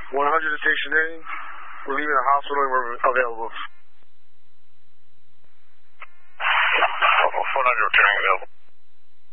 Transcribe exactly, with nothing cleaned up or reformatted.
one hundred to Station A. We're leaving the hospital and we're available. one hundred returning available.